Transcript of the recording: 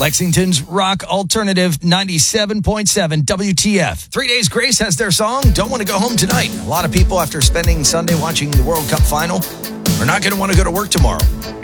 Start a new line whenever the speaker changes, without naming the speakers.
Lexington's rock alternative 97.7 WTF. 3 Days Grace has their song, Don't Want to Go Home Tonight. A lot of people, after spending Sunday watching the World Cup final, are not going to want to go to work tomorrow.